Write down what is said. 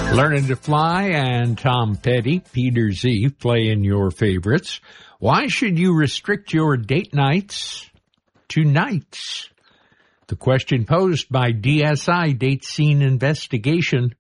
Learning to Fly and Tom Petty, Peter Z, playing your favorites. Why should you restrict your date nights to nights? The question posed by DSI, Date Scene Investigation.